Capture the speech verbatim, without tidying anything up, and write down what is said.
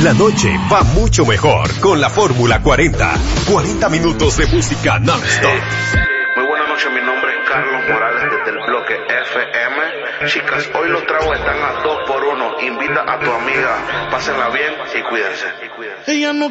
La noche va mucho mejor con la Fórmula cuarenta. cuarenta minutos de música non-stop. Muy buenas noches, mi nombre es Carlos Morales desde el bloque F M. Chicas, hoy los tragos están a dos por uno. Invita a tu amiga, pásenla bien y cuídense. Ella no